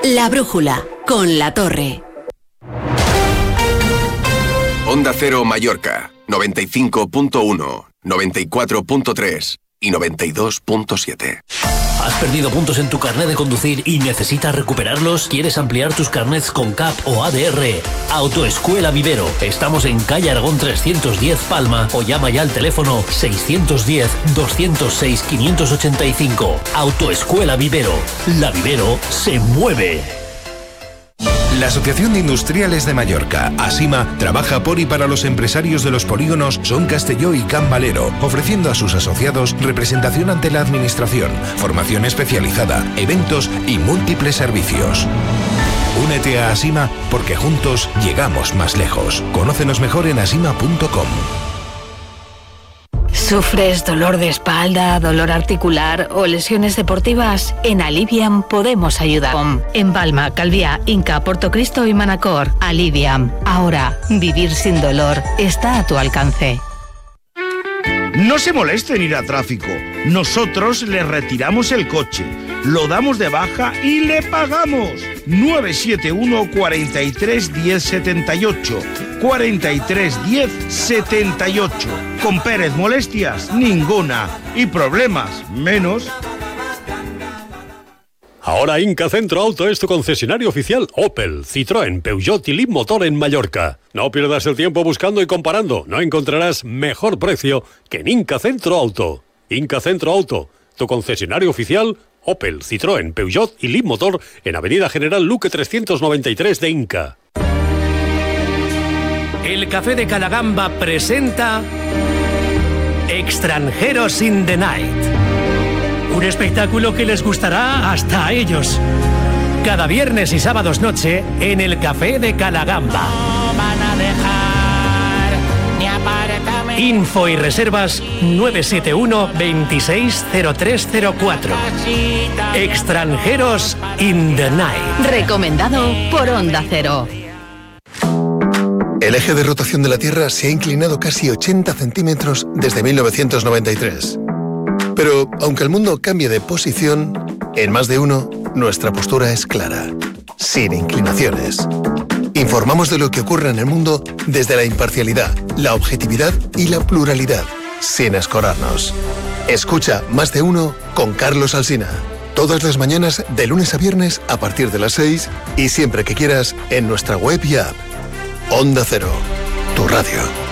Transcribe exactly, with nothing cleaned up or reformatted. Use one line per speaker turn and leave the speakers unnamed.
La Brújula, con La Torre.
Onda Cero Mallorca, noventa y cinco punto uno, noventa y cuatro punto tres y noventa y dos punto siete.
¿Has perdido puntos en tu carnet de conducir y necesitas recuperarlos? ¿Quieres ampliar tus carnets con C A P o A D R? Autoescuela Vivero. Estamos en calle Aragón trescientos diez Palma o llama ya al teléfono seiscientos diez, doscientos seis, quinientos ochenta y cinco. Autoescuela Vivero. La Vivero se mueve.
La Asociación de Industriales de Mallorca, ASIMA, trabaja por y para los empresarios de los polígonos Son Castelló y Can Valero, ofreciendo a sus asociados representación ante la administración, formación especializada, eventos y múltiples servicios. Únete a ASIMA porque juntos llegamos más lejos. Conócenos mejor en asima punto com.
¿Sufres dolor de espalda, dolor articular o lesiones deportivas? En Aliviam podemos ayudar. En Palma, Calviá, Inca, Portocristo y Manacor. Aliviam. Ahora, vivir sin dolor está a tu alcance.
No se moleste en ir a tráfico. Nosotros le retiramos el coche, lo damos de baja y le pagamos. nueve siete uno, cuatro tres, uno cero siete ocho. cuatro tres, uno cero siete ocho. Con Pérez molestias, ninguna. Y problemas, menos.
Ahora Inca Centro Auto es tu concesionario oficial Opel, Citroën, Peugeot y Leapmotor en Mallorca. No pierdas el tiempo buscando y comparando. No encontrarás mejor precio que en Inca Centro Auto. Inca Centro Auto, tu concesionario oficial Opel, Citroën, Peugeot y Leapmotor en Avenida General Luque trescientos noventa y tres de Inca.
El Café de Calagamba presenta Extranjeros in the Night. Un espectáculo que les gustará hasta a ellos. Cada viernes y sábados noche en el Café de Calagamba.
No van a dejar ni apartamentos.
Info y reservas nueve siete uno, veintiséis, cero tres cero cuatro. Extranjeros in the Night.
Recomendado por Onda Cero.
El eje de rotación de la Tierra se ha inclinado casi ochenta centímetros desde mil novecientos noventa y tres. Pero, aunque el mundo cambie de posición, en Más de Uno, nuestra postura es clara, sin inclinaciones. Informamos de lo que ocurre en el mundo desde la imparcialidad, la objetividad y la pluralidad, sin escorarnos. Escucha Más de Uno con Carlos Alsina. Todas las mañanas, de lunes a viernes, a partir de las seis, y siempre que quieras, en nuestra web y app. Onda Cero, tu radio.